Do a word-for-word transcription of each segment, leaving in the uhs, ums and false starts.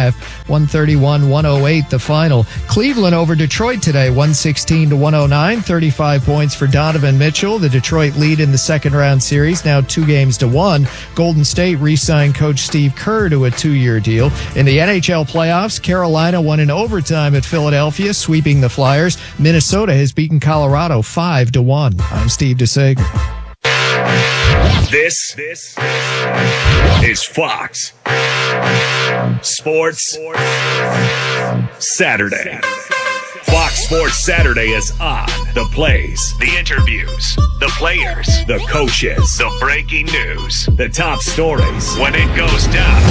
half. one thirty-one one oh eight the final. Cleveland over Detroit today, one sixteen to one oh nine. thirty-five points for Donovan Mitchell. The Detroit lead in the second round series, now two games to one. Golden State re-signed coach Steve Kerr to a two-year deal. In the N H L playoffs, Carolina won in overtime at Philadelphia, sweeping the Flyers. Minnesota has beaten Colorado five to one. I'm Steve DeSager. This, this is Fox Sports Saturday. Fox Sports Saturday is on. The plays, the interviews, the players, the coaches, the breaking news, the top stories. When it goes down,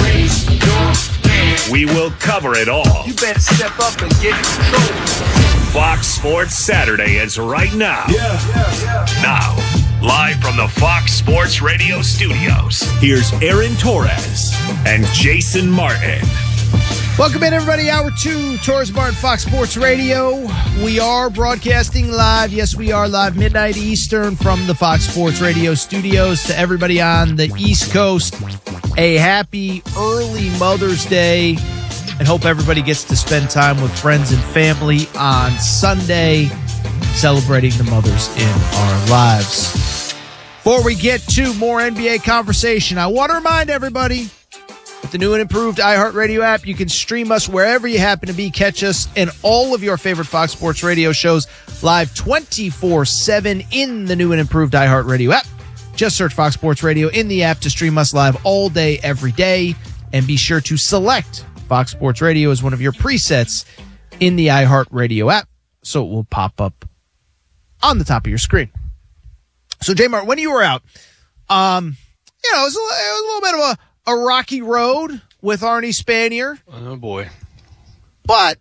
we will cover it all. You better step up and get in control. Fox Sports Saturday is right now. Yeah, yeah, yeah. Now, live from the Fox Sports Radio studios, here's Aaron Torres and Jason Martin. Welcome in, everybody. Hour two, Torres Martin, Fox Sports Radio. We are broadcasting live. Yes, we are live, midnight Eastern, from the Fox Sports Radio studios. To everybody on the East Coast, a happy early Mother's Day, and hope everybody gets to spend time with friends and family on Sunday, celebrating the mothers in our lives. Before we get to more N B A conversation, I want to remind everybody, with the new and improved iHeartRadio app, you can stream us wherever you happen to be. Catch us and all of your favorite Fox Sports Radio shows live twenty-four seven in the new and improved iHeartRadio app. Just search Fox Sports Radio in the app to stream us live all day, every day. And be sure to select Fox Sports Radio as one of your presets in the iHeartRadio app, so it will pop up on the top of your screen. So, J-Mart, when you were out, um, you know, it was a, it was a little bit of a, a rocky road with Arnie Spanier. Oh, boy. But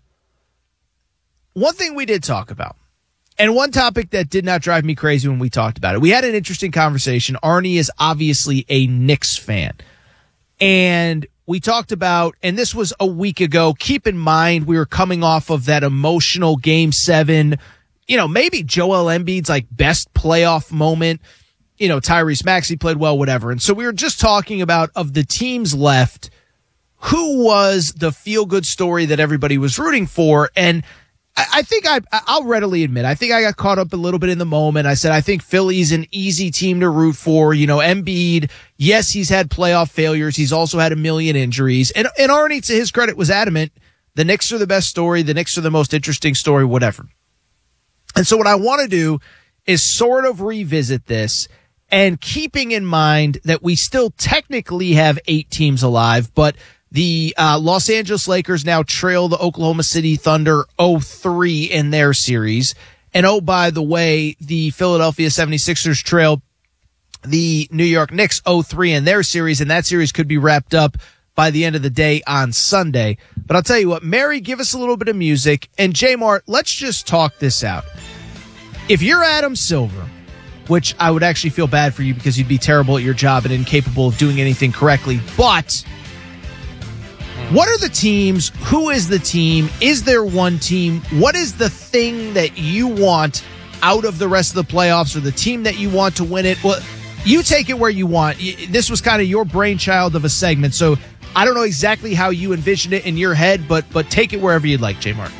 one thing we did talk about, and one topic that did not drive me crazy when we talked about it, we had an interesting conversation. Arnie is obviously a Knicks fan. And we talked about, and this was a week ago, keep in mind we were coming off of that emotional game seven, you know, maybe Joel Embiid's like best playoff moment. You know, Tyrese Maxey played well, whatever. And so we were just talking about, of the teams left, who was the feel-good story that everybody was rooting for. And I, I think I, I'll readily admit, I think I got caught up a little bit in the moment. I said, I think Philly's an easy team to root for. You know, Embiid, yes, he's had playoff failures. He's also had a million injuries. And, and Arnie, to his credit, was adamant, the Knicks are the best story. The Knicks are the most interesting story, whatever. And so what I want to do is sort of revisit this, and keeping in mind that we still technically have eight teams alive, but the uh, Los Angeles Lakers now trail the Oklahoma City Thunder oh three in their series. And oh, by the way, the Philadelphia seventy-sixers trail the New York Knicks oh three in their series, and that series could be wrapped up by the end of the day on Sunday. But I'll tell you what, Mary, give us a little bit of music. And J-Mart, let's just talk this out. If you're Adam Silver, which I would actually feel bad for you because you'd be terrible at your job and incapable of doing anything correctly, but what are the teams? Who is the team? Is there one team? What is the thing that you want out of the rest of the playoffs, or the team that you want to win it? Well, you take it where you want. This was kind of your brainchild of a segment, so I don't know exactly how you envision it in your head, but but take it wherever you'd like, J-Mart.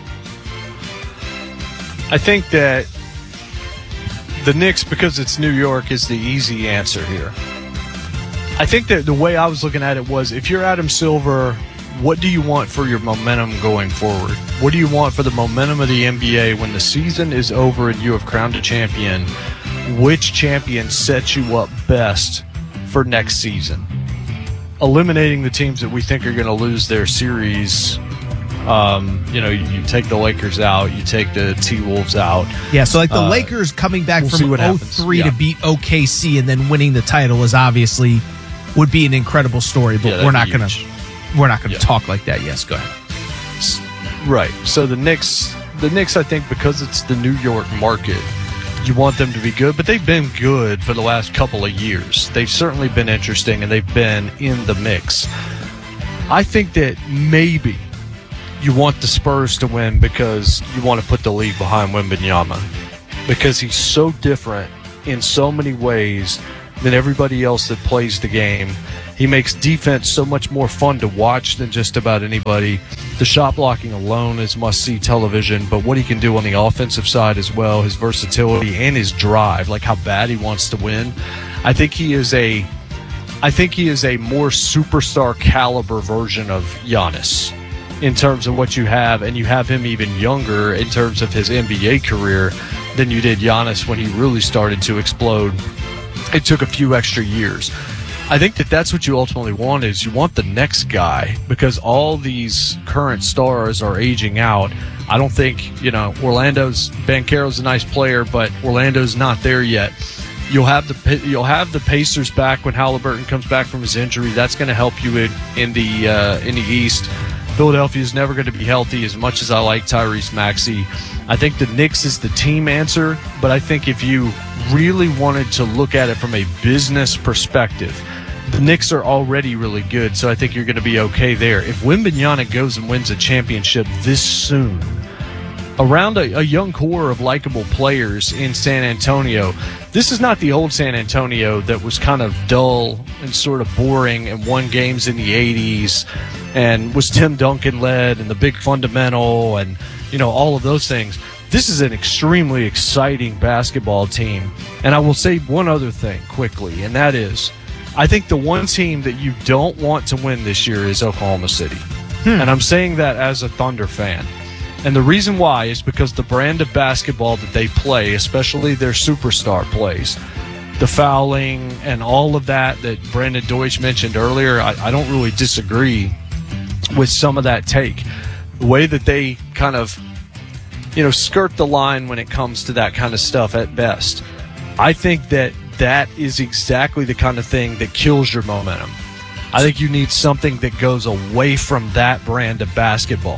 I think that the Knicks, because it's New York, is the easy answer here. I think that the way I was looking at it was, if you're Adam Silver, what do you want for your momentum going forward? What do you want for the momentum of the N B A when the season is over and you have crowned a champion? Which champion sets you up best for next season? Eliminating the teams that we think are going to lose their series. Um, you know, you, you take the Lakers out, you take the T-Wolves out. Yeah, so like the uh, Lakers coming back we'll from oh three yeah. to beat O K C and then winning the title is obviously would be an incredible story, but yeah, we're not going to we're not going to yeah. talk like that. Yes, go ahead. Right. So the Knicks, the Knicks, I think, because it's the New York market, you want them to be good, but they've been good for the last couple of years. They've certainly been interesting, and they've been in the mix. I think that maybe you want the Spurs to win because you want to put the league behind Wembanyama, because he's so different in so many ways than everybody else that plays the game. He makes defense so much more fun to watch than just about anybody. The shot blocking alone is must-see television, but what he can do on the offensive side as well, his versatility and his drive, like how bad he wants to win. I think he is a I think he is a more superstar caliber version of Giannis in terms of what you have, and you have him even younger in terms of his N B A career than you did Giannis when he really started to explode. It took a few extra years. I think that that's what you ultimately want, is you want the next guy, because all these current stars are aging out. I don't think, you know, Orlando's, Banchero's a nice player, but Orlando's not there yet. You'll have the you'll have the Pacers back when Halliburton comes back from his injury. That's going to help you in in the uh, in the East. Philadelphia is never going to be healthy as much as I like Tyrese Maxey. I think the Knicks is the team answer, but I think if you really wanted to look at it from a business perspective, the Knicks are already really good, so I think you're going to be okay there. If Wembanyama goes and wins a championship this soon, around a, a young core of likable players in San Antonio, this is not the old San Antonio that was kind of dull and sort of boring and won games in the eighties and was Tim Duncan led and the big fundamental and, you know, all of those things. This is an extremely exciting basketball team. And I will say one other thing quickly, and that is, I think the one team that you don't want to win this year is Oklahoma City. Hmm. And I'm saying that as a Thunder fan. And the reason why is because the brand of basketball that they play, especially their superstar plays, the fouling and all of that that Brandon Deutsch mentioned earlier, I, I don't really disagree with some of that take. The way that they kind of, you know, skirt the line when it comes to that kind of stuff at best. I think that that is exactly the kind of thing that kills your momentum. I think you need something that goes away from that brand of basketball.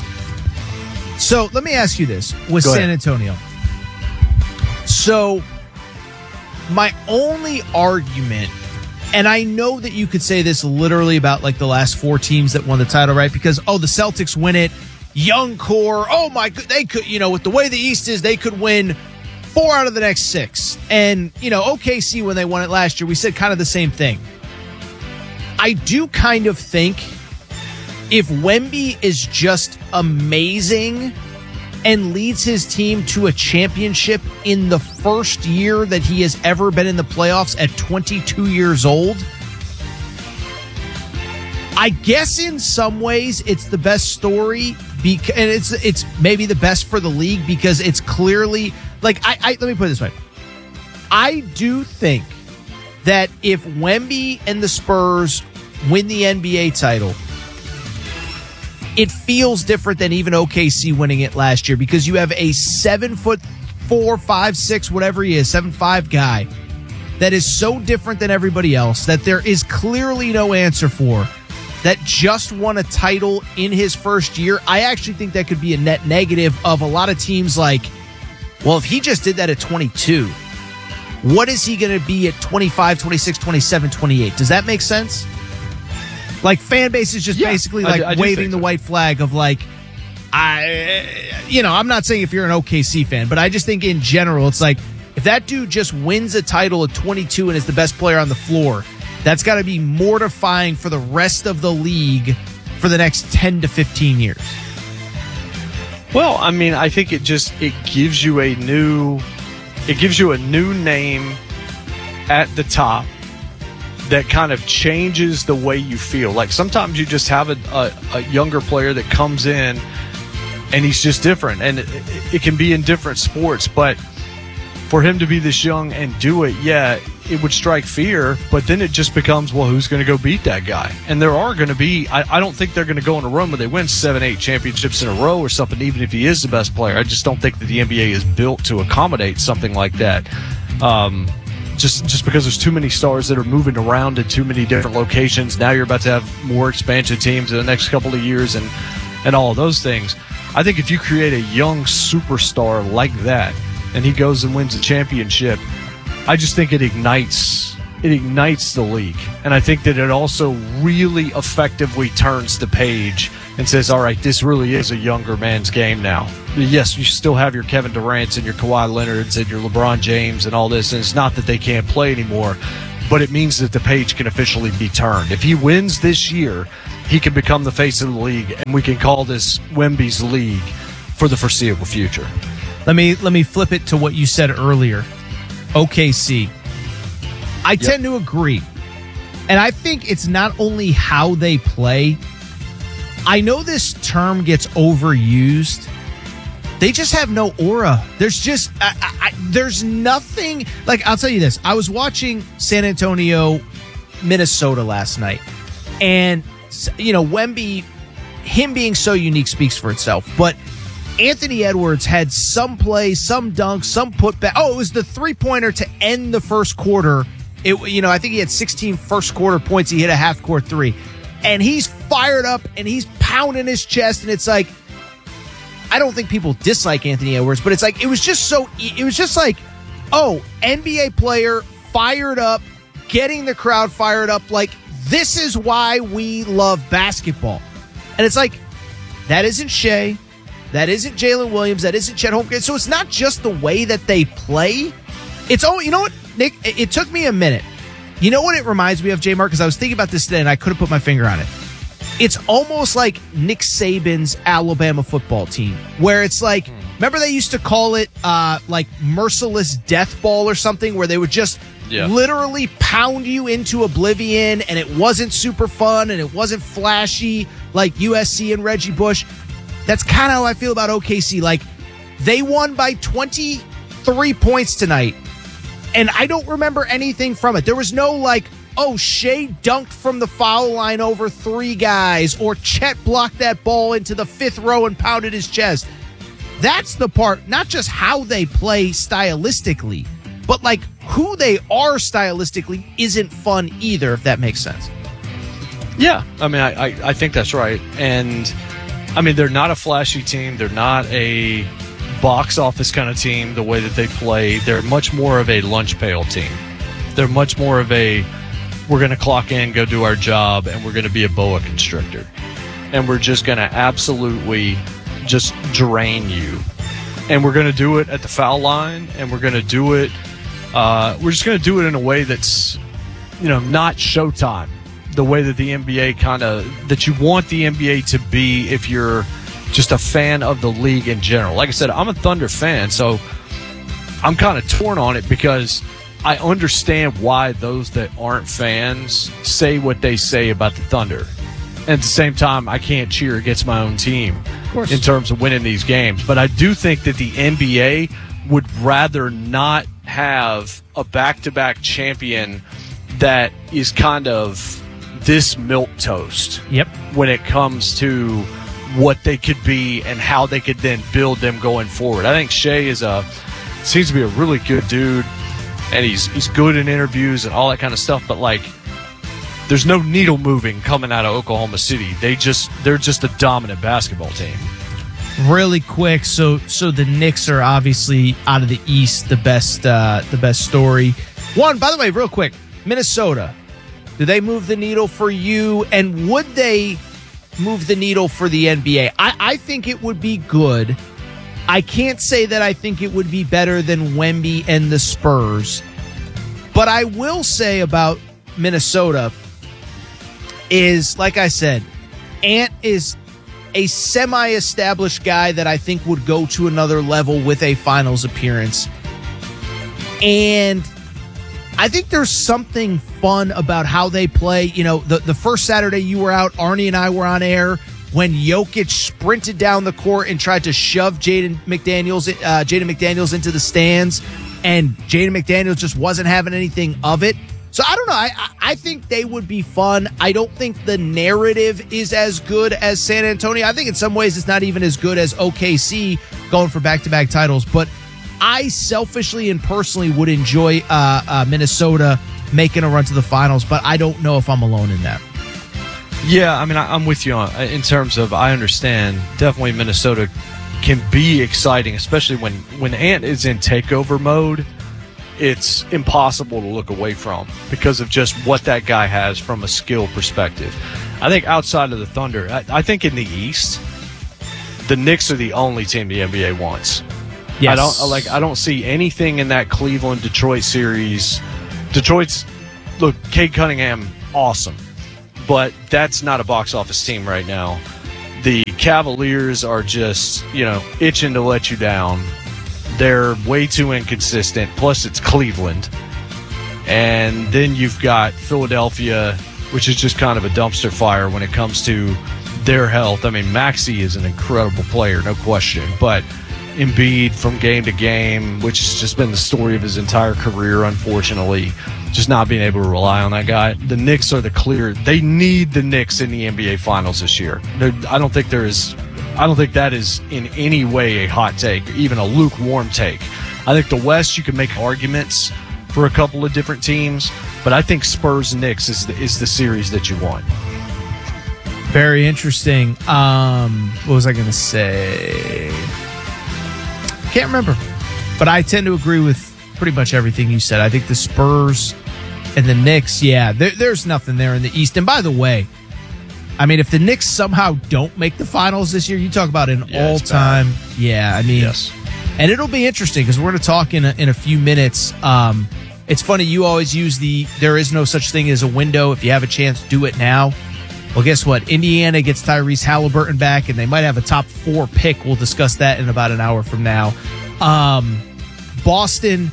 So let me ask you this with Go San ahead. Antonio. So my only argument, and I know that you could say this literally about like the last four teams that won the title, right? Because, oh, the Celtics win it, young core, oh my god, they could, you know, with the way the East is, they could win four out of the next six. And, you know, O K C, when they won it last year, we said kind of the same thing. I do kind of think if Wemby is just amazing and leads his team to a championship in the first year that he has ever been in the playoffs at twenty-two years old, I guess in some ways it's the best story, because, and it's it's maybe the best for the league because it's clearly, like, I, I let me put it this way. I do think that if Wemby and the Spurs win the N B A title, it feels different than even O K C winning it last year, because you have a seven foot four, five, six, whatever he is, seven five guy that is so different than everybody else that there is clearly no answer for, that just won a title in his first year. I actually think that could be a net negative of a lot of teams like, well, if he just did that at twenty-two, what is he going to be at twenty-five, twenty-six, twenty-seven, twenty-eight? Does that make sense? Like, fan base is just Yeah, basically I like do- I do waving think the so. white flag of like, I, you know, I'm not saying if you're an O K C fan, but I just think in general, it's like, if that dude just wins a title at twenty-two and is the best player on the floor, that's got to be mortifying for the rest of the league for the next ten to fifteen years. Well, I mean, I think it just, it gives you a new, it gives you a new name at the top that kind of changes the way you feel. Like, sometimes you just have a, a, a younger player that comes in and he's just different, and it, it can be in different sports, but for him to be this young and do it, yeah, it would strike fear, but then it just becomes, well, who's going to go beat that guy? And there are going to be, I, I don't think they're going to go on a run where they win seven, eight championships in a row or something, even if he is the best player. I just don't think that the N B A is built to accommodate something like that. Um, just just because there's too many stars that are moving around in too many different locations. Now you're about to have more expansion teams in the next couple of years and, and all of those things. I think if you create a young superstar like that and he goes and wins a championship, I just think it ignites it ignites the league. And I think that it also really effectively turns the page and says, all right, this really is a younger man's game now. Yes, you still have your Kevin Durant's and your Kawhi Leonard's and your LeBron James and all this, and it's not that they can't play anymore, but it means that the page can officially be turned. If he wins this year, he can become the face of the league, and we can call this Wemby's league for the foreseeable future. Let me let me flip it to what you said earlier. O K C. I yep. tend to agree. And I think it's not only how they play. I know this term gets overused. They just have no aura. There's just, I, I, there's nothing. Like, I'll tell you this. I was watching San Antonio, Minnesota last night. And, you know, Wemby, him being so unique speaks for itself. But Anthony Edwards had some play, some dunk, some putback. Oh, it was the three-pointer to end the first quarter. It, you know, I think he had sixteen first quarter points. He hit a half court three. And he's fired up and he's pounding his chest. And it's like, I don't think people dislike Anthony Edwards, but it's like, it was just so, it was just like, oh, N B A player fired up, getting the crowd fired up. Like, this is why we love basketball. And it's like, that isn't Shea. That isn't Jalen Williams. That isn't Chet Holmgren. So it's not just the way that they play. It's, oh, you know what, Nick? It, it took me a minute. You know what it reminds me of, J-Mark? Because I was thinking about this today and I couldn't put my finger on it. It's almost like Nick Saban's Alabama football team, where it's like, remember they used to call it uh, like merciless death ball or something, where they would just yeah. literally pound you into oblivion, and it wasn't super fun and it wasn't flashy like U S C and Reggie Bush. That's kind of how I feel about O K C. Like, they won by twenty-three points tonight, and I don't remember anything from it. There was no like, oh, Shea dunked from the foul line over three guys, or Chet blocked that ball into the fifth row and pounded his chest. That's the part, not just how they play stylistically, but like who they are stylistically isn't fun either, if that makes sense. Yeah, I mean, I, I, I think that's right. And, I mean, they're not a flashy team. They're not a box office kind of team the way that they play. They're much more of a lunch pail team. They're much more of a, we're going to clock in, go do our job, and we're going to be a boa constrictor. And we're just going to absolutely just drain you. And we're going to do it at the foul line, and we're going to do it, uh, we're just going to do it in a way that's, you know, not Showtime. The way that the N B A kind of, that you want the N B A to be if you're just a fan of the league in general. Like I said, I'm a Thunder fan, so I'm kind of torn on it because I understand why those that aren't fans say what they say about the Thunder. And at the same time, I can't cheer against my own team in terms of winning these games. But I do think that the N B A would rather not have a back-to-back champion that is kind of this milquetoast. Yep. When it comes to what they could be and how they could then build them going forward. I think Shea is a seems to be a really good dude. And he's he's good in interviews and all that kind of stuff, but like, there's no needle moving coming out of Oklahoma City. They just they're just a dominant basketball team. Really quick, so so the Knicks are obviously out of the East, the best uh, the best story. One, by the way, real quick, Minnesota. Do they move the needle for you? And would they move the needle for the N B A? I, I think it would be good. I can't say that I think it would be better than Wemby and the Spurs. But I will say about Minnesota is, like I said, Ant is a semi-established guy that I think would go to another level with a finals appearance. And I think there's something fun about how they play. You know, the, the first Saturday you were out, Arnie and I were on air when Jokic sprinted down the court and tried to shove Jaden McDaniels, uh, Jaden McDaniels into the stands, and Jaden McDaniels just wasn't having anything of it. So I don't know. I, I think they would be fun. I don't think the narrative is as good as San Antonio. I think in some ways it's not even as good as O K C going for back-to-back titles. But I selfishly and personally would enjoy uh, uh, Minnesota making a run to the finals, but I don't know if I'm alone in that. Yeah, I mean, I, I'm with you on in terms of I understand. Definitely Minnesota can be exciting, especially when, when Ant is in takeover mode. It's impossible to look away from because of just what that guy has from a skill perspective. I think outside of the Thunder, I, I think in the East, the Knicks are the only team the N B A wants. Yes. I don't like. I don't see anything in that Cleveland Detroit series. Detroit's look, Cade Cunningham, awesome. But that's not a box office team right now. The Cavaliers are just, you know, itching to let you down. They're way too inconsistent. Plus, it's Cleveland. And then you've got Philadelphia, which is just kind of a dumpster fire when it comes to their health. I mean, Maxey is an incredible player, no question. But Embiid from game to game, which has just been the story of his entire career, unfortunately, just not being able to rely on that guy. The Knicks are the clear. They need the Knicks in the N B A Finals this year. They're, I don't think there is. I don't think that is in any way a hot take, even a lukewarm take. I think the West, you can make arguments for a couple of different teams, but I think Spurs Knicks is the, is the series that you want. Very interesting. Um, what was I going to say? Can't remember, but I tend to agree with pretty much everything you said. I think the Spurs and the Knicks, yeah, there, there's nothing there in the East. And by the way, I mean, if the Knicks somehow don't make the finals this year, you talk about an Yeah, all-time, yeah, I mean, Yes. and it'll be interesting because we're going to talk in a, in a few minutes. Um, it's funny, you always use the, there is no such thing as a window. If you have a chance, do it now. Well, guess what? Indiana gets Tyrese Halliburton back, and they might have a top four pick. We'll discuss that in about an hour from now. Um, Boston,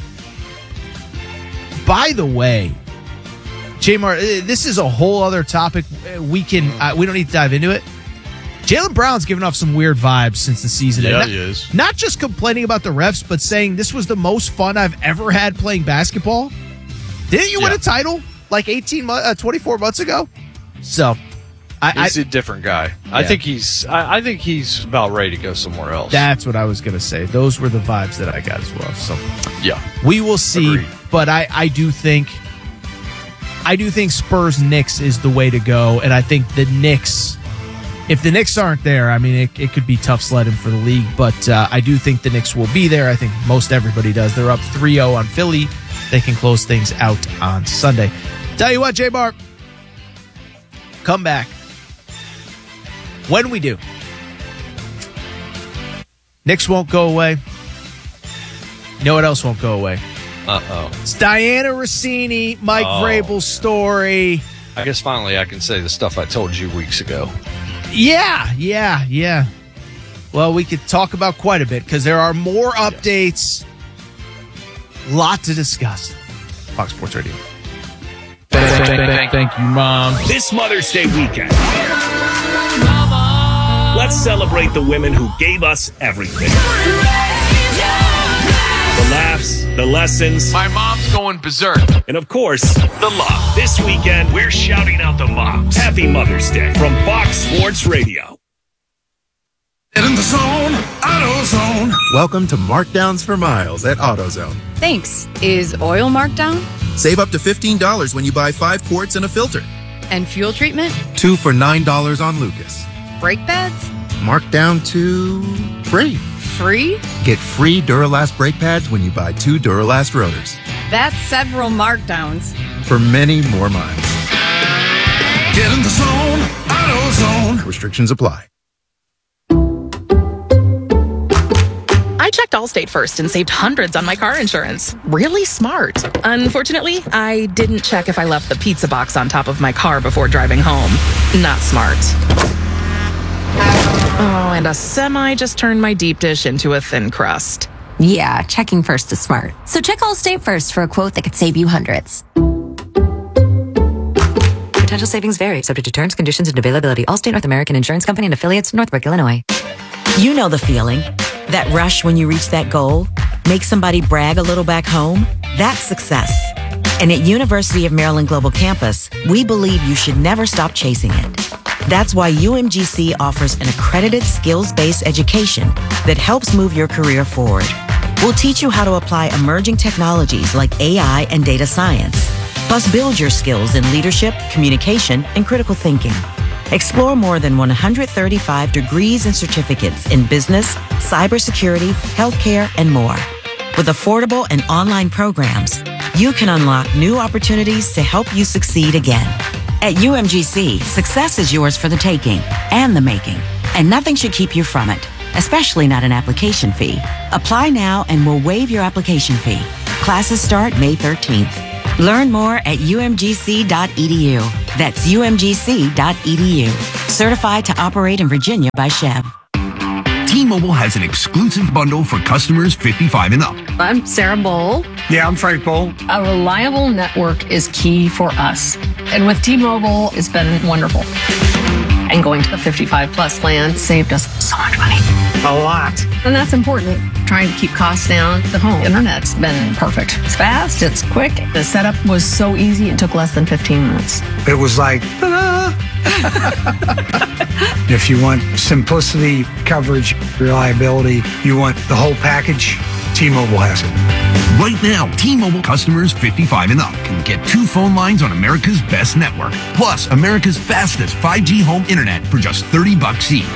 by the way, J-Mar, this is a whole other topic. We can uh, we don't need to dive into it. Jaylen Brown's given off some weird vibes since the season. Yeah, not, he is. Not just complaining about the refs, but saying this was the most fun I've ever had playing basketball. Didn't you win Yeah. a title like eighteen, uh, twenty-four months ago? So, I, He's I a different guy. I Yeah. think he's. I, I think he's about ready to go somewhere else. that's what I was going to say. Those were the vibes that I got as well. So, yeah. we will see. Agreed. But I, I do think, I do think Spurs Knicks is the way to go, and I think the Knicks. If the Knicks aren't there, I mean, it, it could be tough sledding for the league, but uh, I do think the Knicks will be there. I think most everybody does. They're up three oh on Philly. They can close things out on Sunday. Tell you what, J-Bar, come back. When we do, Knicks won't go away. You know what else won't go away? Uh-oh. It's Diana Rossini, Mike Oh. Vrabel's story. I guess finally I can say the stuff I told you weeks ago. Yeah, yeah, yeah. Well, we could talk about quite a bit because there are more updates. Lot to discuss. Fox Sports Radio. Thank you, Mom. This Mother's Day weekend, let's celebrate the women who gave us everything. The laughs, the lessons, My mom's going berserk. and of course, the love. This weekend, we're shouting out the moms. Happy Mother's Day from Fox Sports Radio. In the zone, AutoZone. Welcome to Markdowns for Miles at AutoZone. Thanks. Is oil marked down? Save up to fifteen dollars when you buy five quarts and a filter. And fuel treatment? Two for nine dollars on Lucas. Brake pads? Marked down to free. Free? Get free Duralast brake pads when you buy two Duralast rotors. That's several markdowns. For many more miles. Get in the zone, AutoZone. Restrictions apply. I checked Allstate first and saved hundreds on my car insurance. Really smart. Unfortunately, I didn't check if I left the pizza box on top of my car before driving home. Not smart. Oh, and a semi just turned my deep dish into a thin crust. Yeah, checking first is smart. So check Allstate first for a quote that could save you hundreds. Potential savings vary, subject to terms, conditions, and availability. Allstate North American Insurance Company and affiliates, Northbrook, Illinois. You know the feeling. That rush when you reach that goal. Make somebody brag a little back home. That's success. And at University of Maryland Global Campus, we believe you should never stop chasing it. That's why U M G C offers an accredited skills-based education that helps move your career forward. We'll teach you how to apply emerging technologies like A I and data science. Plus, build your skills in leadership, communication, and critical thinking. Explore more than one hundred thirty-five degrees and certificates in business, cybersecurity, healthcare, and more. With affordable and online programs, you can unlock new opportunities to help you succeed again. At U M G C, success is yours for the taking and the making, and nothing should keep you from it, especially not an application fee. Apply now and we'll waive your application fee. Classes start May thirteenth. Learn more at u m g c dot e d u. That's u m g c dot e d u. Certified to operate in Virginia by Chev. T-Mobile has an exclusive bundle for customers fifty-five and up. I'm Sarah Bowl. Yeah, I'm Frank Bowl. A reliable network is key for us. And with T-Mobile, it's been wonderful. And going to the fifty-five plus plan saved us so much money. A lot. And that's important. Trying to keep costs down. The home internet's been perfect. It's fast, it's quick. The setup was so easy, it took less than fifteen minutes. It was like, ta-da! If you want simplicity, coverage, reliability, you want the whole package, T-Mobile has it. Right now, T-Mobile customers fifty-five and up can get two phone lines on America's best network, plus America's fastest five G home internet for just thirty bucks each.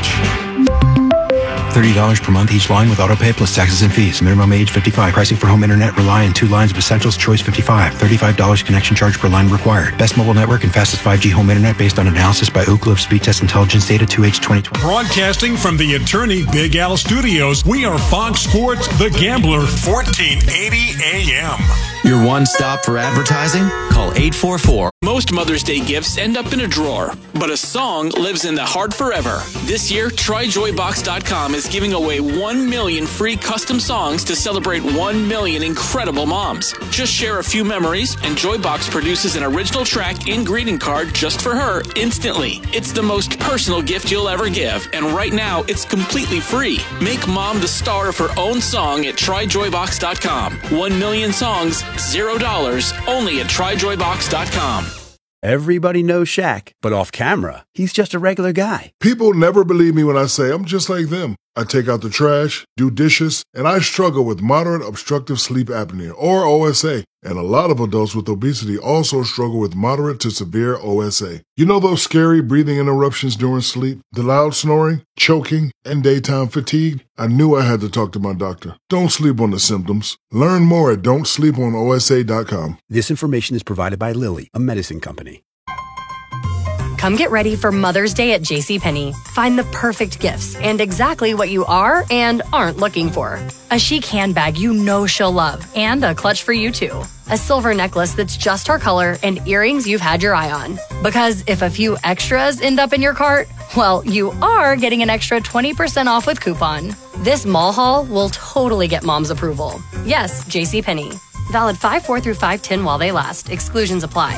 thirty dollars per month each line with autopay plus taxes and fees. Minimum age fifty-five. Pricing for home internet rely on two lines of Essentials Choice fifty-five. thirty-five dollars connection charge per line required. Best mobile network and fastest five G home internet based on analysis by Ookla of Speed Test Intelligence data two H twenty twenty. Broadcasting from the Attorney Big Al Studios, we are Fox Sports The Gambler, fourteen eighty A M. Your one stop for advertising? Call eight four four. Most Mother's Day gifts end up in a drawer, but a song lives in the heart forever. This year, try joy box dot com is giving away one million free custom songs to celebrate one million incredible moms. Just share a few memories, and Joybox produces an original track and greeting card just for her instantly. It's the most personal gift you'll ever give, and right now, it's completely free. Make mom the star of her own song at try joy box dot com. One million songs, zero dollars, only at try joy box dot com. Everybody knows Shaq, but off camera, he's just a regular guy. People never believe me when I say I'm just like them. I take out the trash, do dishes, and I struggle with moderate obstructive sleep apnea, or O S A. And a lot of adults with obesity also struggle with moderate to severe O S A. You know those scary breathing interruptions during sleep, the loud snoring, choking, and daytime fatigue? I knew I had to talk to my doctor. Don't sleep on the symptoms. Learn more at don't sleep on O S A dot com. This information is provided by Lilly, a medicine company. Come get ready for Mother's Day at JCPenney. Find the perfect gifts and exactly what you are and aren't looking for. A chic handbag you know she'll love, and a clutch for you too. A silver necklace that's just her color, and earrings you've had your eye on. Because if a few extras end up in your cart, well, you are getting an extra twenty percent off with coupon. This mall haul will totally get mom's approval. Yes, JCPenney. Valid five four through five ten while they last. Exclusions apply.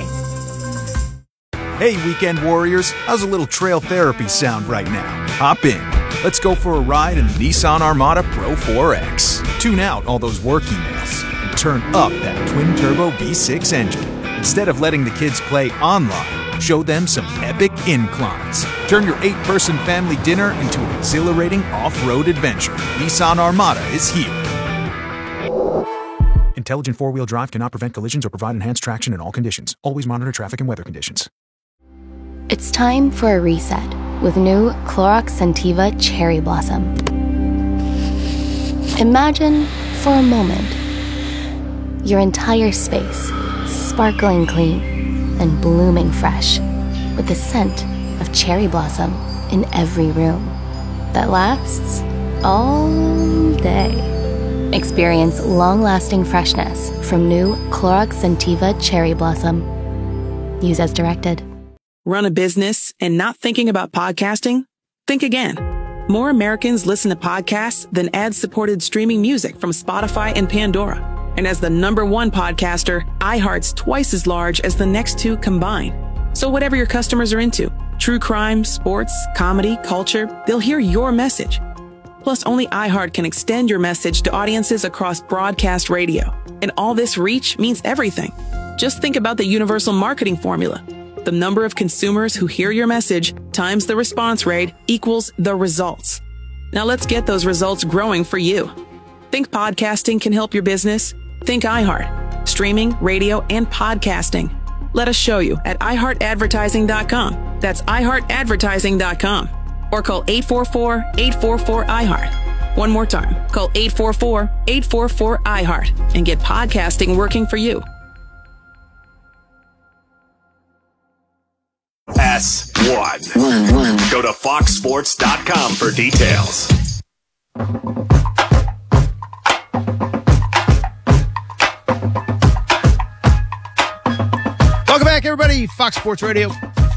Hey, weekend warriors, how's a little trail therapy sound right now? Hop in. Let's go for a ride in the Nissan Armada Pro four X. Tune out all those work emails and turn up that twin-turbo V six engine. Instead of letting the kids play online, show them some epic inclines. Turn your eight-person family dinner into an exhilarating off-road adventure. Nissan Armada is here. Intelligent four-wheel drive cannot prevent collisions or provide enhanced traction in all conditions. Always monitor traffic and weather conditions. It's time for a reset with new Clorox Scentiva Cherry Blossom. Imagine, for a moment, your entire space sparkling clean and blooming fresh with the scent of cherry blossom in every room that lasts all day. Experience long-lasting freshness from new Clorox Scentiva Cherry Blossom. Use as directed. Run a business and not thinking about podcasting? Think again. More Americans listen to podcasts than ad-supported streaming music from Spotify and Pandora. And as the number one podcaster, iHeart's twice as large as the next two combined. So whatever your customers are into, true crime, sports, comedy, culture, they'll hear your message. Plus, only iHeart can extend your message to audiences across broadcast radio. And all this reach means everything. Just think about the universal marketing formula. The number of consumers who hear your message times the response rate equals the results. Now let's get those results growing for you. Think podcasting can help your business? Think iHeart. Streaming, radio, and podcasting. Let us show you at i heart advertising dot com. That's i heart advertising dot com. Or call eight four four, eight four four, I heart. One more time. Call eight four four, eight four four, I heart and get podcasting working for you. S one. Go to fox sports dot com for details. everybody. Fox Sports Radio.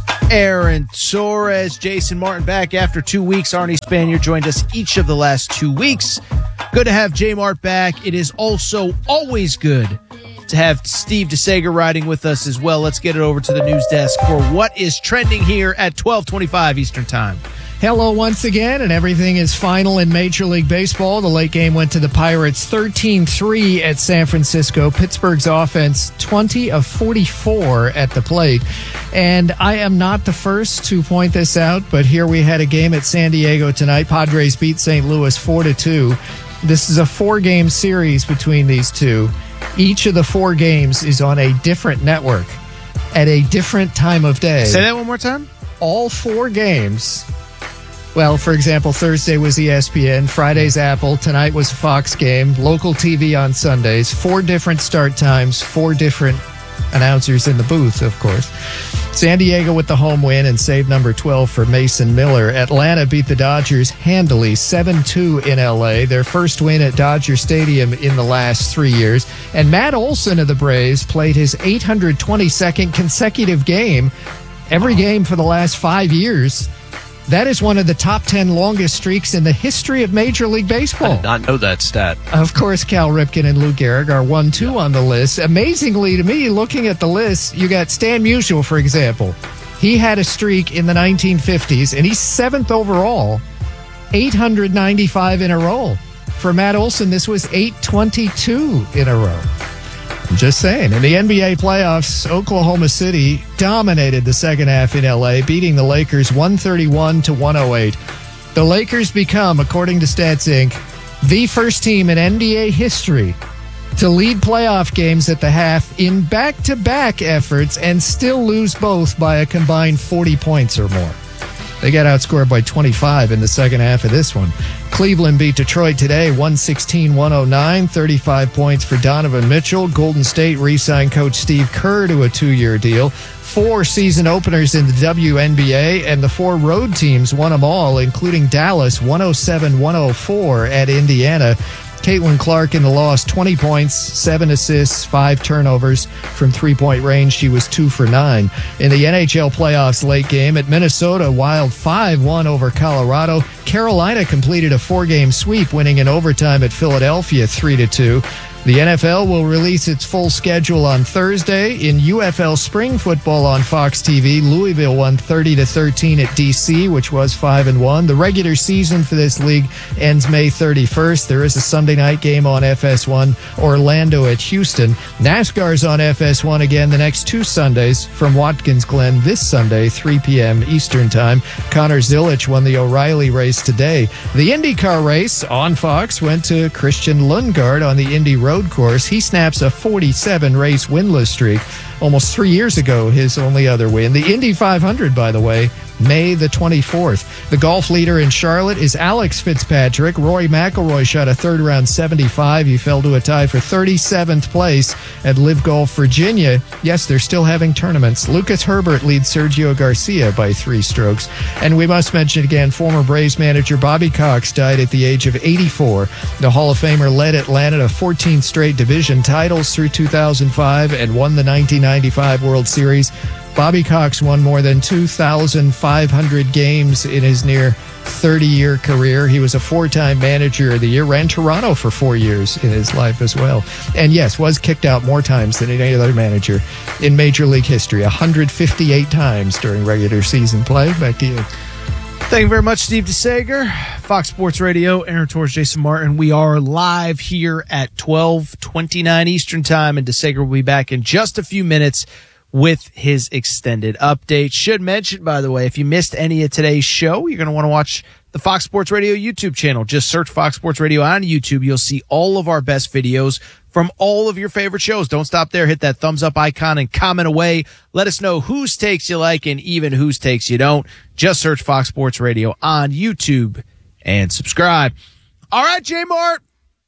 Aaron Torres, Jason Martin back after two weeks. Arnie Spanier joined us each of the last two weeks. Good to have J Mart back. It is also always good to have Steve DeSager riding with us as well. Let's get it over to the news desk for what is trending here at twelve twenty-five Eastern Time. Hello once again, and everything is final in Major League Baseball. The late game went to the Pirates thirteen three at San Francisco. Pittsburgh's offense twenty of forty-four at the plate. And I am not the first to point this out, but here we had a game at San Diego tonight. Padres beat Saint Louis four to two. This is a four-game series between these two. Each of the four games is on a different network at a different time of day. Say that one more time. All four games. Well, for example, Thursday was E S P N, Friday's Apple, tonight was a Fox game, local T V on Sundays, four different start times, four different announcers in the booth, of course. San Diego with the home win and save number twelve for Mason Miller. Atlanta beat the Dodgers handily, seven two in L A, their first win at Dodger Stadium in the last three years. And Matt Olson of the Braves played his eight hundred twenty-second consecutive game, every game for the last five years. That is one of the top ten longest streaks in the history of Major League Baseball. I did not know that stat. Of course, Cal Ripken and Lou Gehrig are one two on the list. Amazingly to me, looking at the list, you got Stan Musial, for example. He had a streak in the nineteen fifties, and he's seventh overall, eight hundred ninety-five in a row. For Matt Olson, this was eight twenty-two in a row. I'm just saying. In the N B A playoffs, Oklahoma City dominated the second half in L A, beating the Lakers one thirty-one to one oh eight. The Lakers become, according to Stats Incorporated, the first team in N B A history to lead playoff games at the half in back-to-back efforts and still lose both by a combined forty points or more. They got outscored by twenty-five in the second half of this one. Cleveland beat Detroit today, one sixteen to one oh nine, thirty-five points for Donovan Mitchell. Golden State re-signed coach Steve Kerr to a two-year deal. Four season openers in the W N B A, and the four road teams won them all, including Dallas, one oh seven to one oh four at Indiana. Caitlin Clark in the loss, twenty points, seven assists, five turnovers from three-point range. She was two for nine. In the N H L playoffs late game at Minnesota, Wild five one over Colorado. Carolina completed a four-game sweep, winning in overtime at Philadelphia three to two. The N F L will release its full schedule on Thursday. In U F L spring football on Fox T V, Louisville won thirty to thirteen at D C, which was five and one. The regular season for this league ends May thirty-first. There is a Sunday night game on F S one, Orlando at Houston. NASCAR's on F S one again the next two Sundays from Watkins Glen this Sunday, three p.m. Eastern Time. Connor Zilic won the O'Reilly race today. The IndyCar race on Fox went to Christian Lundgaard on the Indy Road course. He snaps a forty-seven race winless streak. Almost three years ago, his only other win. The Indy five hundred, by the way, May the twenty-fourth. The golf leader in Charlotte is Alex Fitzpatrick. Rory McIlroy shot a third round seventy-five. He fell to a tie for thirty-seventh place at Live Golf Virginia. Yes, they're still having tournaments. Lucas Herbert leads Sergio Garcia by three strokes. And we must mention again, former Braves manager Bobby Cox died at the age of eighty-four. The Hall of Famer led Atlanta to fourteen straight division titles through two thousand five and won the nineteen ninety-five World Series. Bobby Cox won more than two thousand five hundred games in his near thirty-year career. He was a four-time manager of the year, ran Toronto for four years in his life as well. And yes, was kicked out more times than any other manager in Major League history, one hundred fifty-eight times during regular season play. Back to you. Thank you very much, Steve DeSager. Fox Sports Radio, Aaron Torres, Jason Martin. We are live here at twelve twenty-nine Eastern Time, and DeSager will be back in just a few minutes with his extended update. Should mention, by the way, if you missed any of today's show, you're going to want to watch the Fox Sports Radio YouTube channel. Just search Fox Sports Radio on YouTube. You'll see all of our best videos from all of your favorite shows. Don't stop there. Hit that thumbs up icon and comment away. Let us know whose takes you like and even whose takes you don't. Just search Fox Sports Radio on YouTube and subscribe. All right, J-Mart.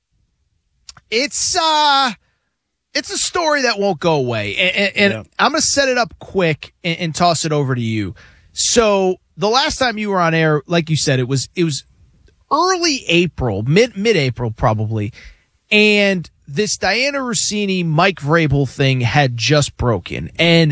It's, uh, it's a story that won't go away. And, and yeah. I'm going to set it up quick and, and toss it over to you. So the last time you were on air, like you said, it was, it was early April, mid, mid-April probably. And this Diana Rossini, Mike Vrabel thing had just broken. And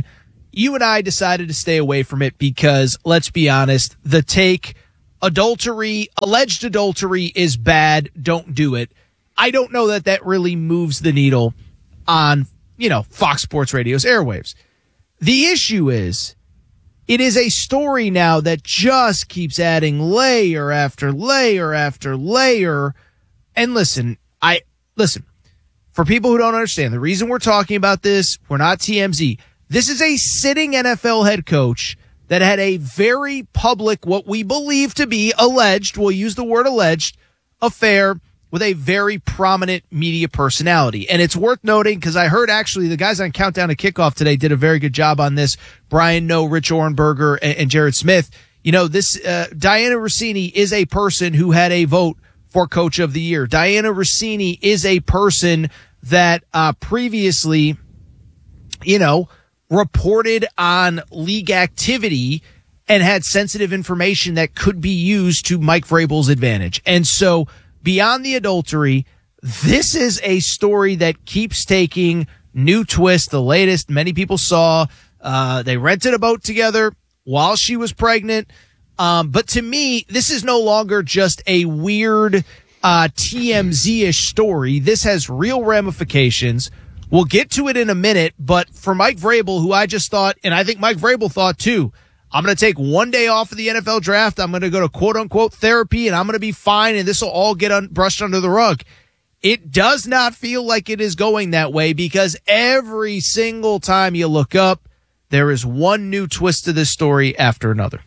you and I decided to stay away from it because, let's be honest, the take adultery, alleged adultery is bad, don't do it. I don't know that that really moves the needle on, you know, Fox Sports Radio's airwaves. The issue is, it is a story now that just keeps adding layer after layer after layer. And listen, I, listen, for people who don't understand, the reason we're talking about this, we're not T M Z. This is a sitting N F L head coach that had a very public, what we believe to be alleged, we'll use the word alleged, affair with a very prominent media personality. And it's worth noting, because I heard actually the guys on Countdown to Kickoff today did a very good job on this. Brian Noe, Rich Orenberger, and, and Jared Smith. You know, this uh, Diana Rossini is a person who had a vote for Coach of the Year. Diana Rossini is a person that uh, previously, you know, reported on league activity and had sensitive information that could be used to Mike Vrabel's advantage. And so, beyond the adultery, this is a story that keeps taking new twists. The latest, many people saw, uh, they rented a boat together while she was pregnant. Um, but to me, this is no longer just a weird, uh, T M Z-ish story. This has real ramifications. We'll get to it in a minute, but for Mike Vrabel, who I just thought, and I think Mike Vrabel thought too, I'm going to take one day off of the N F L draft. I'm going to go to quote-unquote therapy, and I'm going to be fine, and this will all get un- brushed under the rug. It does not feel like it is going that way, because every single time you look up, there is one new twist to this story after another.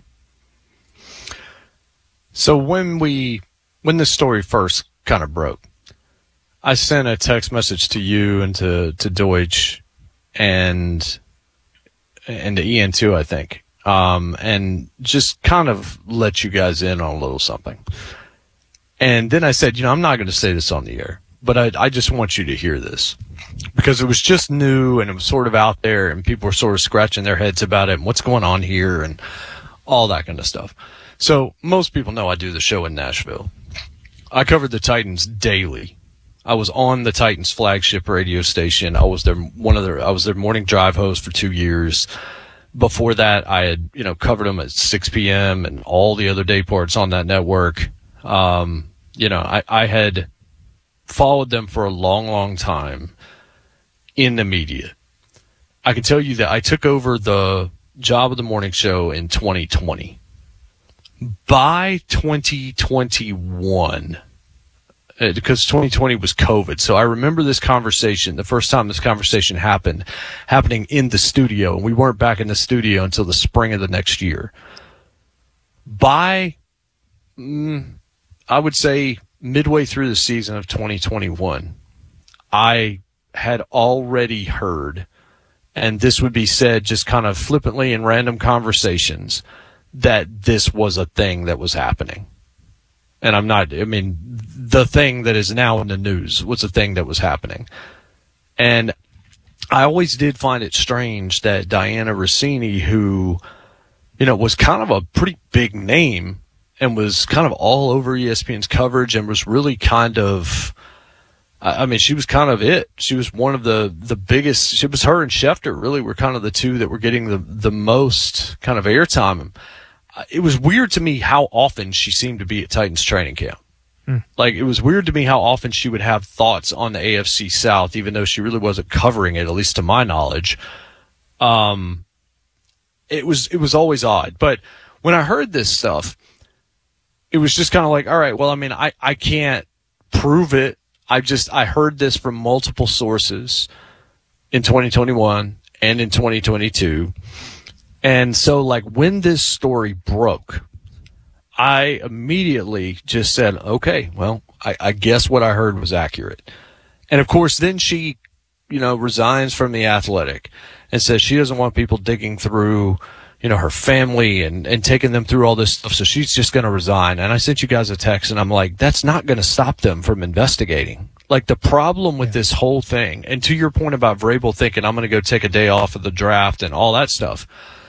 So when we when this story first kind of broke, I sent a text message to you and to, to Deutsch and and to Ian too, I think. Um, and just kind of let you guys in on a little something. And then I said, you know, I'm not going to say this on the air, but I, I just want you to hear this, because it was just new and it was sort of out there and people were sort of scratching their heads about it and what's going on here and all that kind of stuff. So most people know I do the show in Nashville. I covered the Titans daily. I was on the Titans flagship radio station. I was their one of their I was their morning drive host for two years. Before that, I had, you know, covered them at six p.m. and all the other day parts on that network. Um, you know, I, I had followed them for a long, long time in the media. I can tell you that I took over the job of the morning show in twenty twenty. By twenty twenty-one, because twenty twenty was COVID. So I remember this conversation, the first time this conversation happened, happening in the studio. And we weren't back in the studio until the spring of the next year. By, mm, I would say, midway through the season of twenty twenty-one, I had already heard, and this would be said just kind of flippantly in random conversations, that this was a thing that was happening. And I'm not, I mean, the thing that is now in the news was a thing that was happening. And I always did find it strange that Diana Rossini, who, you know, was kind of a pretty big name and was kind of all over E S P N's coverage and was really kind of, I mean, she was kind of it. She was one of the, the biggest, she was her and Schefter really were kind of the two that were getting the, the most kind of airtime. It was weird to me how often she seemed to be at Titans training camp. Hmm. Like, it was weird to me how often she would have thoughts on the A F C South, even though she really wasn't covering it, at least to my knowledge. Um, it was, it was always odd. But when I heard this stuff, it was just kind of like, all right, well, I mean, I, I can't prove it. I just, I heard this from multiple sources in twenty twenty-one and in twenty twenty-two. And so, like, when this story broke, I immediately just said, okay, well, I, I guess what I heard was accurate. And, of course, then she, you know, resigns from The Athletic and says she doesn't want people digging through, you know, her family and, and taking them through all this stuff, so she's just going to resign. And I sent you guys a text, and I'm like, that's not going to stop them from investigating. Like, the problem with yeah. this whole thing, and to your point about Vrabel thinking I'm going to go take a day off of the draft and all that stuff,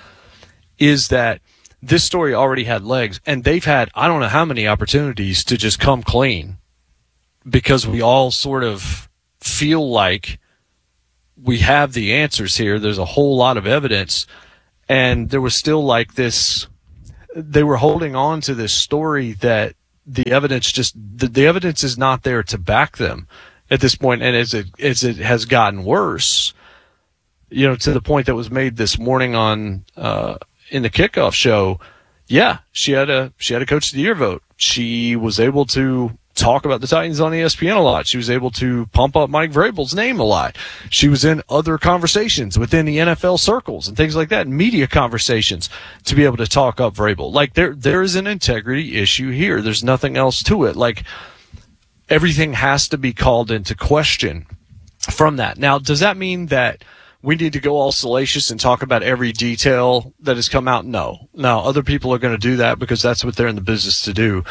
is that this story already had legs, and they've had I don't know how many opportunities to just come clean, because we all sort of feel like we have the answers here. There's a whole lot of evidence. And there was still like this, they were holding on to this story that the evidence just, the, the evidence is not there to back them at this point. And as it, as it has gotten worse, you know, to the point that was made this morning on, uh, in the kickoff show, yeah, she had a, she had a coach of the year vote. She was able to talk about the Titans on E S P N a lot. She was able to pump up Mike Vrabel's name a lot. She was in other conversations within the N F L circles and things like that, media conversations, to be able to talk up Vrabel. Like, there, there is an integrity issue here. There's nothing else to it. Like, everything has to be called into question from that. Now, does that mean that we need to go all salacious and talk about every detail that has come out? No. No, other people are going to do that because that's what they're in the business to do.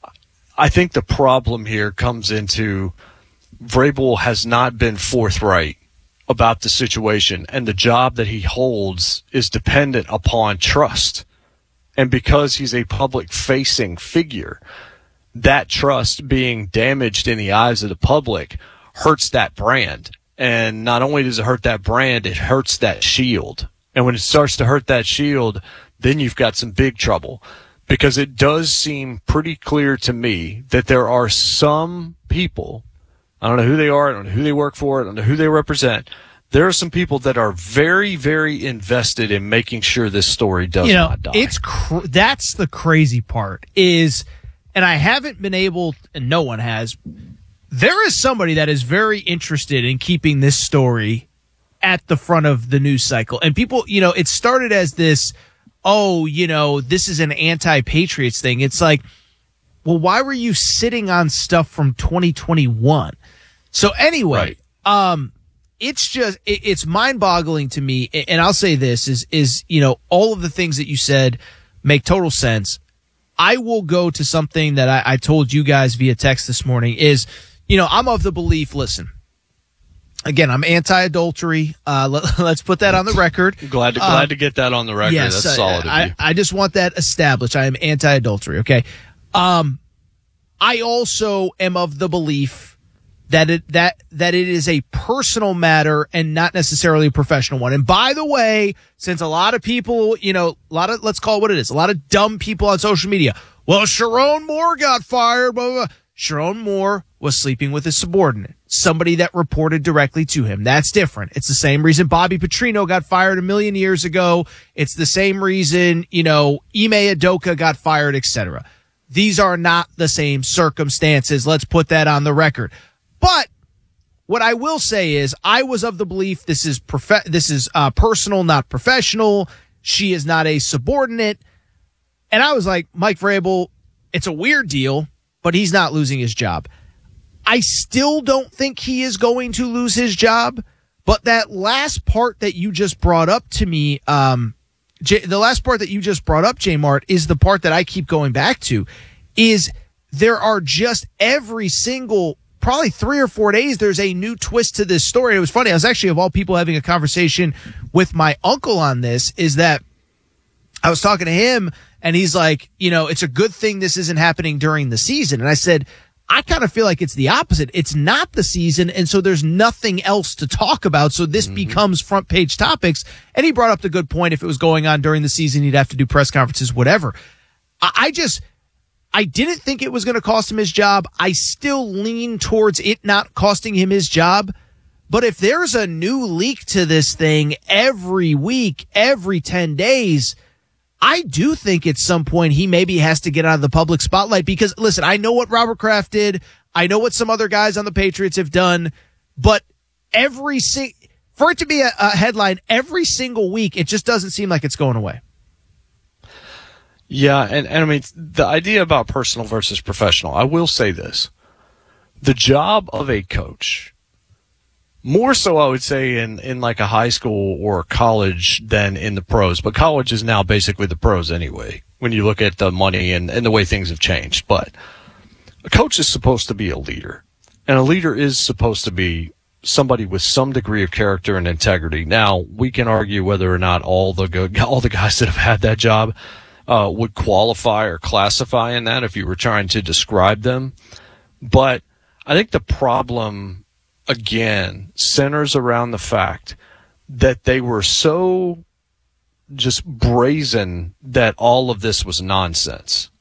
I think the problem here comes into Vrabel has not been forthright about the situation, and the job that he holds is dependent upon trust. And because he's a public-facing figure, that trust being damaged in the eyes of the public hurts that brand. And not only does it hurt that brand, it hurts that shield. And when it starts to hurt that shield, then you've got some big trouble. Because it does seem pretty clear to me that there are some people, I don't know who they are, I don't know who they work for, I don't know who they represent. There are some people that are very, very invested in making sure this story does you know, not die. It's cr- that's the crazy part is, and I haven't been able, and no one has, there is somebody that is very interested in keeping this story at the front of the news cycle. And people, you know, it started as this, oh, you know, this is an anti-Patriots thing. It's like, well, why were you sitting on stuff from twenty twenty-one? So anyway, right. um, it's just, it, it's mind-boggling to me. And I'll say this is, is, you know, all of the things that you said make total sense. I will go to something that I, I told you guys via text this morning is, you know, I'm of the belief, listen, again, I'm anti-adultery. Uh, let, let's put that on the record. glad to, glad um, to get that on the record. Yes, That's solid I, of you. I just want that established. I am anti-adultery, okay? Um, I also am of the belief that it, that, that it is a personal matter and not necessarily a professional one. And by the way, since a lot of people, you know, a lot of, let's call it what it is, a lot of dumb people on social media, well, Sharon Moore got fired, blah, blah, blah. Sharon Moore was sleeping with a subordinate, somebody that reported directly to him. That's different. It's the same reason Bobby Petrino got fired a million years ago. It's the same reason, you know, Ime Udoka got fired, et cetera. These are not the same circumstances. Let's put that on the record. But what I will say is I was of the belief this is prof- this is uh, personal, not professional. She is not a subordinate. And I was like, Mike Vrabel, it's a weird deal, but he's not losing his job. I still don't think he is going to lose his job, but that last part that you just brought up to me, um, J- the last part that you just brought up, J Mart, is the part that I keep going back to, is there are just every single, probably three or four days, there's a new twist to this story. It was funny. I was actually, of all people, having a conversation with my uncle on this, is that I was talking to him and he's like, you know, it's a good thing this isn't happening during the season. And I said, I kind of feel like it's the opposite. It's not the season, and so there's nothing else to talk about. So this mm-hmm. becomes front page topics. And he brought up the good point. If it was going on during the season, he'd have to do press conferences, whatever. I, I just, I didn't think it was going to cost him his job. I still lean towards it not costing him his job. But if there's a new leak to this thing every week, every ten days, I do think at some point he maybe has to get out of the public spotlight because, listen, I know what Robert Kraft did. I know what some other guys on the Patriots have done. But every sing- for it to be a, a headline every single week, it just doesn't seem like it's going away. Yeah, and, and I mean, the idea about personal versus professional, I will say this. The job of a coach, more so I would say in, in like a high school or college than in the pros, but college is now basically the pros anyway, when you look at the money and, and the way things have changed. But a coach is supposed to be a leader, and a leader is supposed to be somebody with some degree of character and integrity. Now, we can argue whether or not all the good, all the guys that have had that job uh, would qualify or classify in that if you were trying to describe them. But I think the problem again, centers around the fact that they were so just brazen that all of this was nonsense.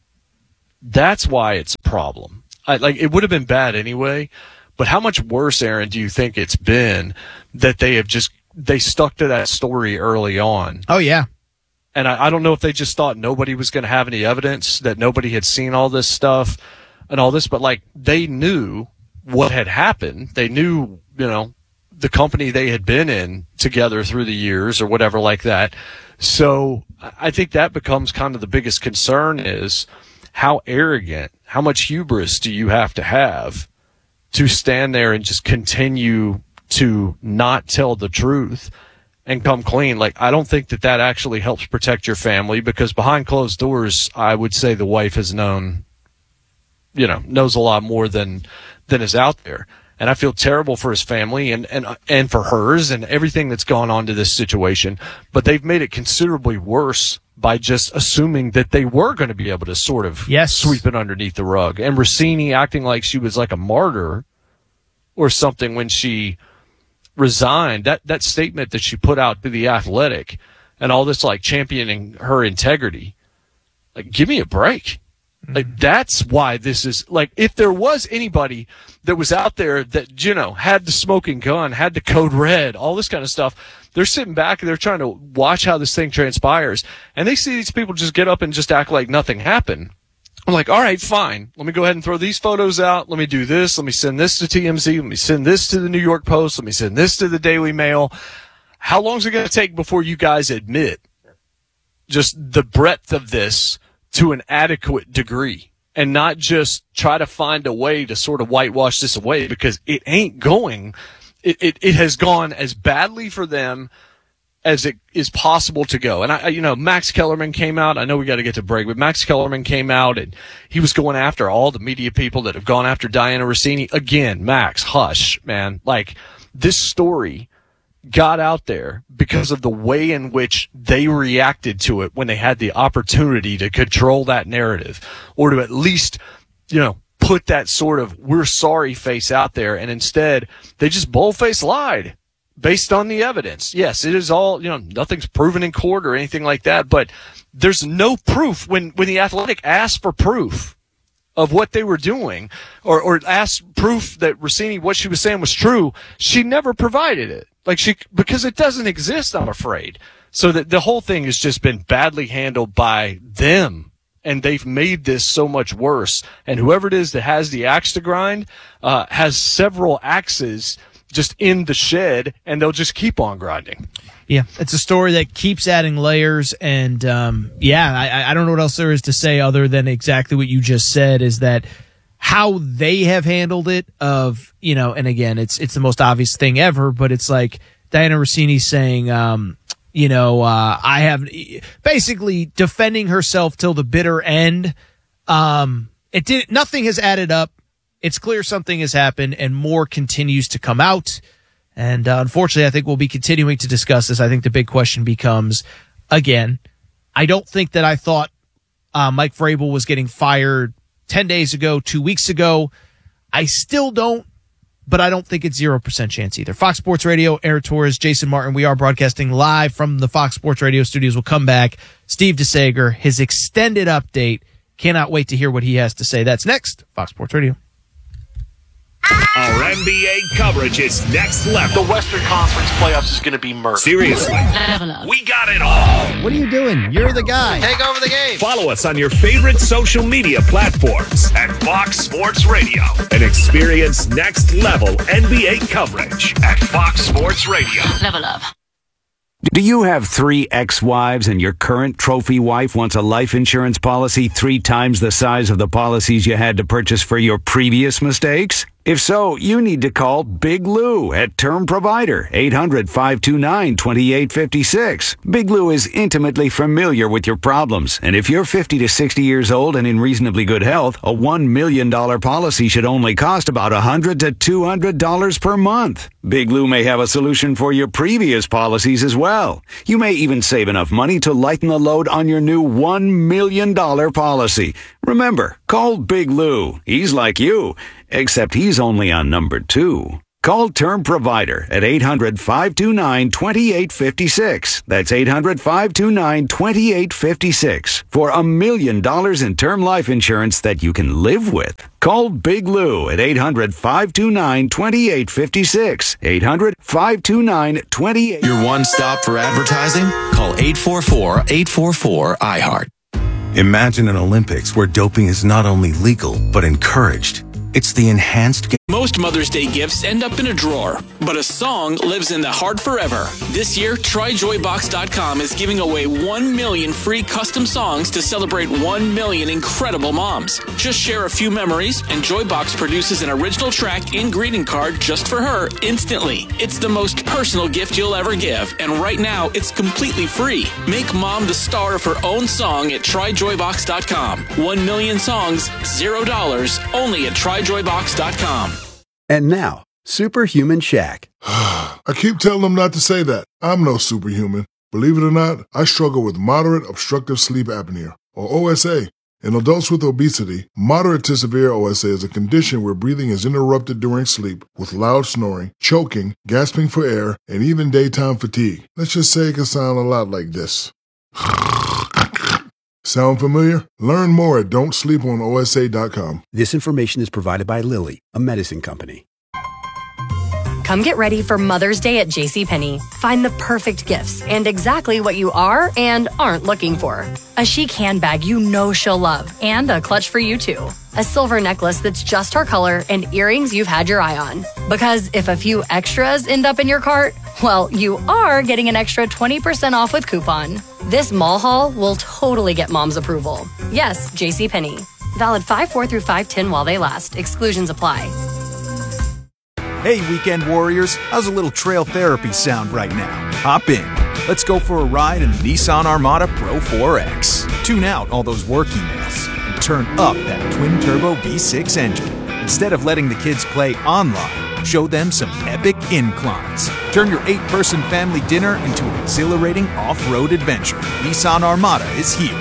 That's why it's a problem. I, like, it would have been bad anyway, but how much worse, Aaron, do you think it's been that they have just, they stuck to that story early on? Oh, yeah. And I, I don't know if they just thought nobody was going to have any evidence, that nobody had seen all this stuff and all this, but like, they knew what had happened. They knew, you know, the company they had been in together through the years or whatever like that. So I think that becomes kind of the biggest concern, is how arrogant, how much hubris do you have to have to stand there and just continue to not tell the truth and come clean? Like, I don't think that that actually helps protect your family, because behind closed doors, I would say the wife has known, you know, knows a lot more than, than is out there. And I feel terrible for his family and, and, and for hers and everything that's gone on to this situation. But they've made it considerably worse by just assuming that they were going to be able to sort of yes. sweep it underneath the rug. And Rossini acting like she was like a martyr or something when she resigned. That, that statement that she put out to The Athletic and all this, like, championing her integrity. Like, give me a break. Like, that's why this is, like, if there was anybody that was out there that, you know, had the smoking gun, had the code red, all this kind of stuff, they're sitting back and they're trying to watch how this thing transpires, and they see these people just get up and just act like nothing happened. I'm like, all right, fine. Let me go ahead and throw these photos out. Let me do this. Let me send this to T M Z. Let me send this to the New York Post. Let me send this to the Daily Mail. How long is it going to take before you guys admit just the breadth of this to an adequate degree, and not just try to find a way to sort of whitewash this away, because it ain't going. It, it, it has gone as badly for them as it is possible to go. And I, you know, Max Kellerman came out. I know we got to get to break, but Max Kellerman came out and he was going after all the media people that have gone after Diana Rossini. Again, Max, hush, man. Like, this story got out there because of the way in which they reacted to it when they had the opportunity to control that narrative, or to at least, you know, put that sort of we're sorry face out there. And instead, they just boldface lied based on the evidence. Yes, it is all, you know, nothing's proven in court or anything like that, but there's no proof. When, when the Athletic asked for proof of what they were doing, or, or asked proof that Rossini, what she was saying was true, she never provided it. Like, she, because it doesn't exist, I'm afraid. So that the whole thing has just been badly handled by them, and they've made this so much worse. And whoever it is that has the axe to grind, uh, has several axes just in the shed, and they'll just keep on grinding. Yeah, it's a story that keeps adding layers, and um, yeah, I, I don't know what else there is to say other than exactly what you just said, is that how they have handled it, of, you know, and again, it's it's the most obvious thing ever, but it's like Diana Rossini saying, um, you know, uh, I have basically defending herself till the bitter end. Um, it did nothing has added up. It's clear something has happened, and more continues to come out. And uh, unfortunately, I think we'll be continuing to discuss this. I think the big question becomes, again, I don't think that I thought uh, Mike Vrabel was getting fired ten days ago, two weeks ago. I still don't, but I don't think it's zero percent chance either. Fox Sports Radio, Aaron Torres, Jason Martin. We are broadcasting live from the Fox Sports Radio studios. We'll come back. Steve DeSager, his extended update. Cannot wait to hear what he has to say. That's next. Fox Sports Radio. Our N B A coverage is next level. The Western Conference playoffs is going to be murder. Seriously. We got it all. What are you doing? You're the guy. Take over the game. Follow us on your favorite social media platforms at Fox Sports Radio and experience next level N B A coverage at Fox Sports Radio. Level up. Do you have three ex-wives and your current trophy wife wants a life insurance policy three times the size of the policies you had to purchase for your previous mistakes? If so, you need to call Big Lou at Term Provider, eight hundred, five two nine, two eight five six. Big Lou is intimately familiar with your problems, and if you're fifty to sixty years old and in reasonably good health, a one million dollars policy should only cost about one hundred to two hundred dollars per month. Big Lou may have a solution for your previous policies as well. You may even save enough money to lighten the load on your new one million dollars policy. Remember, call Big Lou. He's like you, except he's only on number two. Call Term Provider at eight hundred, five two nine, two eight five six. That's eight hundred, five two nine, two eight five six for a million dollars in term life insurance that you can live with. Call Big Lou at eight hundred, five two nine, two eight five six. eight hundred, five two nine, two eight. Your one stop for advertising? Call eight four four, eight four four, I heart. Imagine an Olympics where doping is not only legal, but encouraged. It's the enhanced game. Most Mother's Day gifts end up in a drawer, but a song lives in the heart forever. This year, Try Joy Box dot com is giving away one million free custom songs to celebrate one million incredible moms. Just share a few memories, and Joybox produces an original track and greeting card just for her instantly. It's the most personal gift you'll ever give, and right now, it's completely free. Make mom the star of her own song at Try Joy Box dot com. One million songs, zero dollars, only at Try Joy Box dot com. And now, Superhuman Shaq. I keep telling them not to say that. I'm no superhuman. Believe it or not, I struggle with moderate obstructive sleep apnea, or O S A. In adults with obesity, moderate to severe O S A is a condition where breathing is interrupted during sleep with loud snoring, choking, gasping for air, and even daytime fatigue. Let's just say it can sound a lot like this. Sound familiar? Learn more at don't sleep on O S A dot com. This information is provided by Lilly, a medicine company. Come get ready for Mother's Day at JCPenney. Find the perfect gifts and exactly what you are and aren't looking for. A chic handbag you know she'll love and a clutch for you too. A silver necklace that's just her color and earrings you've had your eye on. Because if a few extras end up in your cart, well, you are getting an extra twenty percent off with coupon. This mall haul will totally get mom's approval. Yes, JCPenney. Valid five four through five ten while they last. Exclusions apply. Hey, weekend warriors, how's a little trail therapy sound right now? Hop in. Let's go for a ride in the Nissan Armada Pro four X. Tune out all those work emails and turn up that twin-turbo V six engine. Instead of letting the kids play online, show them some epic inclines. Turn your eight-person family dinner into an exhilarating off-road adventure. Nissan Armada is here.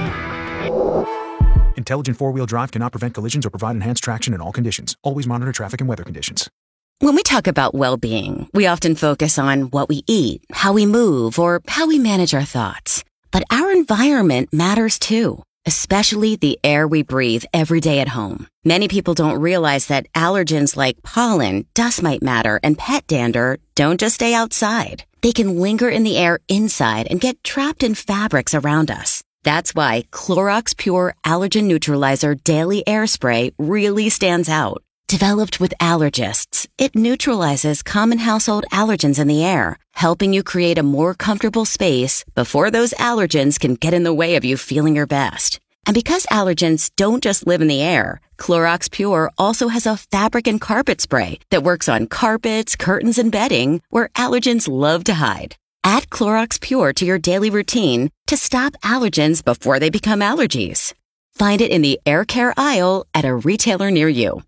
Intelligent four-wheel drive cannot prevent collisions or provide enhanced traction in all conditions. Always monitor traffic and weather conditions. When we talk about well-being, we often focus on what we eat, how we move, or how we manage our thoughts. But our environment matters too, especially the air we breathe every day at home. Many people don't realize that allergens like pollen, dust mite matter, and pet dander don't just stay outside. They can linger in the air inside and get trapped in fabrics around us. That's why Clorox Pure Allergen Neutralizer Daily Air Spray really stands out. Developed with allergists, it neutralizes common household allergens in the air, helping you create a more comfortable space before those allergens can get in the way of you feeling your best. And because allergens don't just live in the air, Clorox Pure also has a fabric and carpet spray that works on carpets, curtains, and bedding where allergens love to hide. Add Clorox Pure to your daily routine to stop allergens before they become allergies. Find it in the air care aisle at a retailer near you.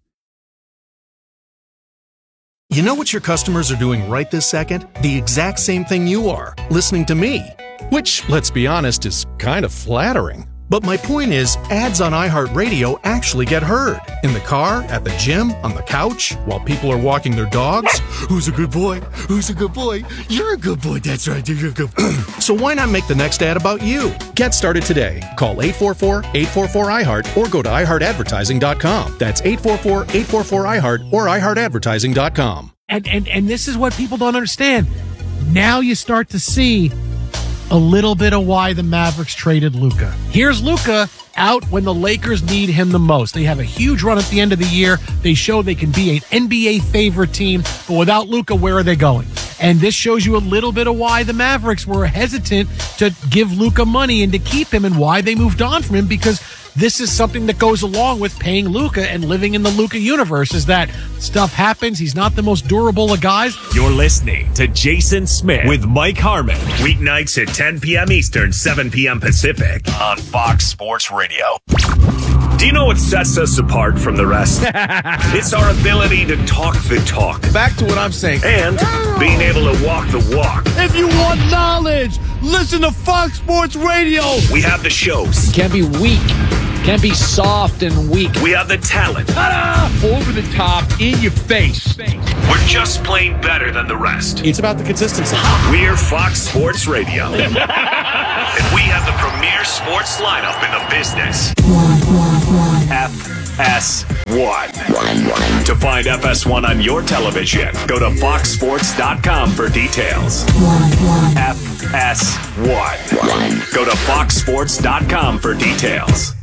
You know what your customers are doing right this second? The exact same thing you are, listening to me. Which, let's be honest, is kind of flattering. But my point is, ads on iHeartRadio actually get heard. In the car, at the gym, on the couch, while people are walking their dogs. Who's a good boy? Who's a good boy? You're a good boy, that's right, you're a good boy. So why not make the next ad about you? Get started today. Call eight four four, eight four four, I heart or go to i heart advertising dot com. That's eight four four, eight four four, I heart or i heart advertising dot com. And, and, and this is what people don't understand. Now you start to see a little bit of why the Mavericks traded Luka. Here's Luka out when the Lakers need him the most. They have a huge run at the end of the year. They show they can be an N B A favorite team, but without Luka, where are they going? And this shows you a little bit of why the Mavericks were hesitant to give Luka money and to keep him, and why they moved on from him, because this is something that goes along with paying Luka and living in the Luka universe, is that stuff happens. He's not the most durable of guys. You're listening to Jason Smith with Mike Harmon. Weeknights at ten p.m. Eastern, seven p.m. Pacific on Fox Sports Radio. Do you know what sets us apart from the rest? It's our ability to talk the talk. Back to what I'm saying. And being able to walk the walk. If you want knowledge, listen to Fox Sports Radio. We have the shows. You can't be weak. Can't be soft and weak. We have the talent. Ta-da! Over the top, in your face. We're just plain better than the rest. It's about the consistency. We're Fox Sports Radio. And we have the premier sports lineup in the business. F S one. To find F S one on your television, go to fox sports dot com for details. F S one. Go to fox sports dot com for details.